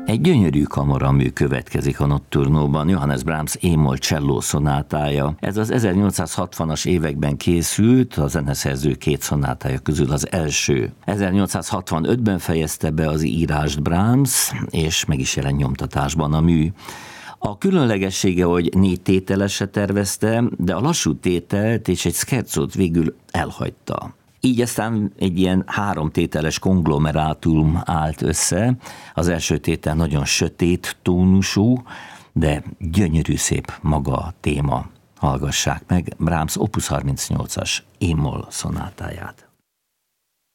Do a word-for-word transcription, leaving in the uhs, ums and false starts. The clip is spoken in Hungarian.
Egy gyönyörű kamaramű következik a Notturnóban, Johannes Brahms é-moll cselló szonátája. Ez az ezernyolcszázhatvanas években készült, a zeneszerző két szonátája közül az első. ezernyolcszázhatvanötben fejezte be az írást Brahms, és meg is jelent nyomtatásban a mű. A különlegessége, hogy négy tételesre tervezte, de a lassú tételt és egy scherzót végül elhagyta. Így aztán egy ilyen három tételes konglomerátum állt össze. Az első tétel nagyon sötét tónusú, de gyönyörű szép maga a téma. Hallgassák meg Brahms opus harmincnyolcas é-moll szonátáját.